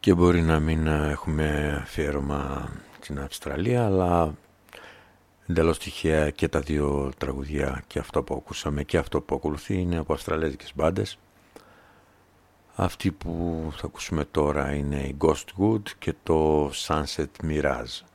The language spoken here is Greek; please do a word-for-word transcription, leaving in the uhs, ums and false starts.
Και μπορεί να μην έχουμε αφιέρωμα στην Αυστραλία, αλλά εντελώς τυχαία και τα δύο τραγουδιά, και αυτό που ακούσαμε και αυτό που ακολουθεί, είναι από αυστραλέζικες μπάντες. Αυτή που θα ακούσουμε τώρα είναι η Ghostwood και το Sunset Mirage.